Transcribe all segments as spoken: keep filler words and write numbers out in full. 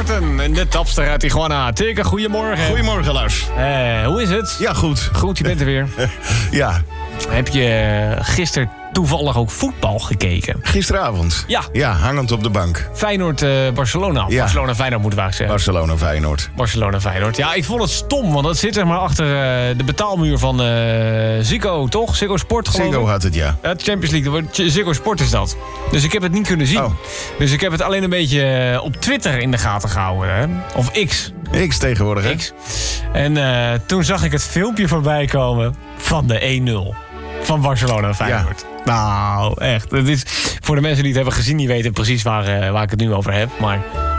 Martin en de tapster uit Tijuana. Teke, goedemorgen. Goedemorgen, Lars. Uh, hoe is het? Ja, goed. Goed, je bent er weer. Ja. Heb je gisteren toevallig ook voetbal gekeken? Gisteravond? Ja. Ja, hangend op de bank. Feyenoord-Barcelona. Uh, ja. Barcelona-Feyenoord moeten we eigenlijk zeggen. Barcelona-Feyenoord. Barcelona-Feyenoord. Ja, ik vond het stom, want dat zit zeg maar achter uh, de betaalmuur van uh, Ziggo, toch? Ziggo Sport, geloof ik. Ziggo had het, ja. Ja, de Champions League. Ziggo Sport is dat. Dus ik heb het niet kunnen zien. Oh. Dus ik heb het alleen een beetje op Twitter in de gaten gehouden. Hè? Of X. X tegenwoordig, hè? X. En uh, toen zag ik het filmpje voorbij komen van de één nul. Van Barcelona-Feyenoord. Ja. Nou, echt. Het is, voor de mensen die het hebben gezien, die weten precies waar, uh, waar ik het nu over heb. Maar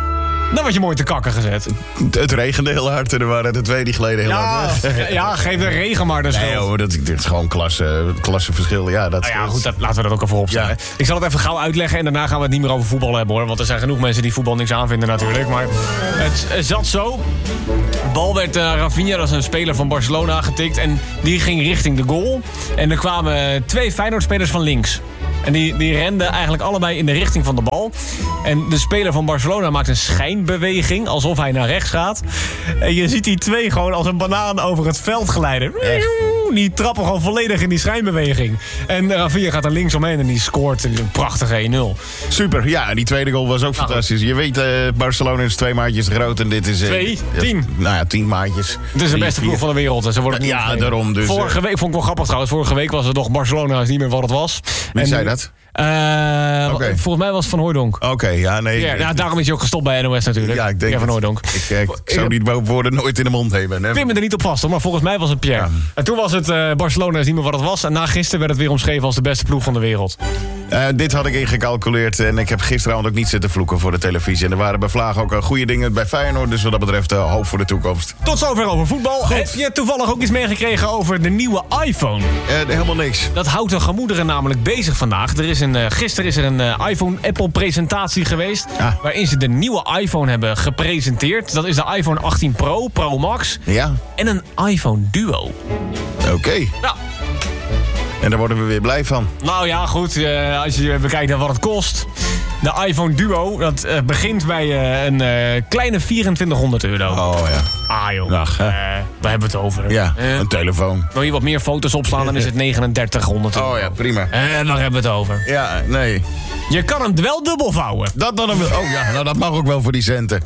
dan word je mooi te kakken gezet. Het regende heel hard en er waren er twee die geleden heel ja, hard. Ja, geef de regen maar de schuld. Nee hoor, dat, dat is gewoon klasse, klasseverschil. Ja, dat, nou ja, goed, dat, laten we dat ook even opstellen. Ja. Ik zal het even gauw uitleggen en daarna gaan we het niet meer over voetbal hebben, hoor. Want er zijn genoeg mensen die voetbal niks aanvinden natuurlijk. Maar het, het zat zo. De bal werd uh, Rafinha, dat is een speler van Barcelona, getikt. En die ging richting de goal. En er kwamen twee Feyenoord-spelers van links. En die, die renden eigenlijk allebei in de richting van de bal. En de speler van Barcelona maakt een schijnbeweging, alsof hij naar rechts gaat. En je ziet die twee gewoon als een banaan over het veld glijden. Echt? Die trappen gewoon volledig in die schijnbeweging. En Rafinha gaat er links omheen en die scoort een prachtige één nul. Super, ja, en die tweede goal was ook nou, fantastisch. Je weet, uh, Barcelona is twee maatjes groot en dit is... Uh, twee? Tien? Uh, nou ja, tien maatjes. Het is de beste ploeg van de wereld. En ze worden uh, ja, ja daarom dus. Vorige week, vond ik wel grappig trouwens, vorige week was het nog Barcelona is niet meer wat het was. Wie en, zei dat? Uh, okay. Volgens mij was het Van Hooijdonk. Oké, okay, ja, nee. Ja, nou, daarom is hij ook gestopt bij N O S natuurlijk. Ja, ik denk ja, Van Hooijdonk. Ik, ik, ik zou die woorden nooit in de mond hebben. Ik pin me er niet op vast, hoor, maar volgens mij was het Pierre. Ja. En toen was het uh, Barcelona is niet meer wat het was. En na gisteren werd het weer omschreven als de beste ploeg van de wereld. Uh, dit had ik ingecalculeerd en ik heb gisteravond ook niet zitten vloeken voor de televisie. En er waren bij Vlaag ook uh, goede dingen bij Feyenoord. Dus wat dat betreft uh, hoop voor de toekomst. Tot zover over voetbal. Goed. Heb je toevallig ook iets meegekregen over de nieuwe iPhone? Uh, helemaal niks. Dat houdt de gemoederen namelijk bezig vandaag. Er is een, uh, gisteren is er een uh, iPhone-Apple-presentatie geweest. Ja. Waarin ze de nieuwe iPhone hebben gepresenteerd. Dat is de iPhone achttien Pro, Pro Max. Ja. En een iPhone Duo. Oké. Okay. Nou. En daar worden we weer blij van. Nou ja, goed. Uh, als je bekijkt wat het kost. De iPhone Duo, dat uh, begint bij uh, een uh, kleine vierentwintighonderd euro. Oh ja. Ah joh, Ach, uh, waar hebben we het over? Ja, uh, een telefoon. Wil je wat meer foto's opslaan, dan is het negenendertighonderd euro. Oh ja, prima. En waar hebben we het over? Ja, nee. Je kan hem wel dubbel vouwen. Dat dan een... Oh ja, nou dat mag ook wel voor die centen.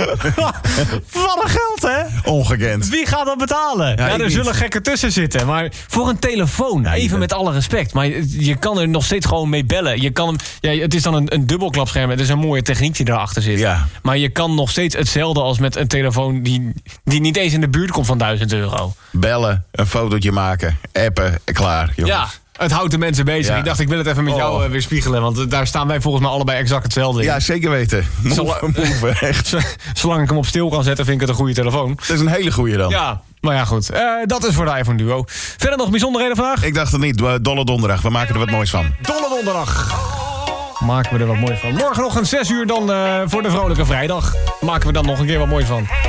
Wat een geld, hè? Ongekend. Wie gaat dat betalen? Ja, ja er zullen gekken tussen zitten. Maar voor een telefoon, ja, even met alle respect. Maar je kan er nog steeds gewoon mee bellen. Je kan hem, ja, het is dan een, een dubbelklapscherm. Het is een mooie techniek die erachter zit. Ja. Maar je kan nog steeds hetzelfde als met een telefoon... die, die niet eens in de buurt komt van duizend euro. Bellen, een fotootje maken, appen, klaar, jongens. Ja. Het houdt de mensen bezig. Ja. Ik dacht, ik wil het even met oh. jou uh, weer spiegelen. Want daar staan wij volgens mij allebei exact hetzelfde in. Ja, zeker weten. Move, move, echt. Zolang ik hem op stil kan zetten, vind ik het een goede telefoon. Het is een hele goede dan. Ja, maar ja, goed. Uh, dat is voor de iPhone Duo. Verder nog bijzonderheden vandaag? Ik dacht het niet. Dolle donderdag. We maken er wat moois van. Dolle donderdag. Maken we er wat moois van. Morgen nog een zes uur dan uh, voor de Vrolijke Vrijdag. Maken we dan nog een keer wat moois van.